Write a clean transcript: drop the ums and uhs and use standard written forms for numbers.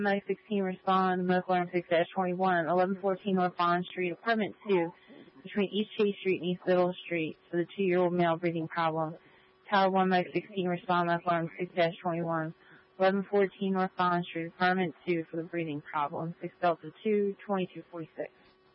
Medic 16 respond, medical alarm 6-21, 1114 North Bond Street, apartment 2, between East Chase Street and East Little Street, for the 2-year-old male breathing problem. Tower 1, Medic 16 respond, medical alarm 6-21, 1114 North Bond Street, apartment 2, for the breathing problem. 6 Delta 2, 2246.